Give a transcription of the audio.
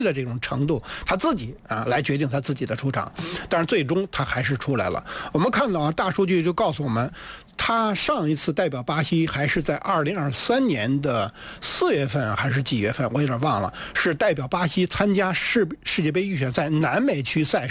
的这种程度，他自己来决定他自己的出场，但是最终他还是出来了。我们看到大数据就告诉我们，他上一次代表巴西还是在2023年的4月份还是几月份，我有点忘了，是代表巴西参加世界杯预选赛南美区赛事。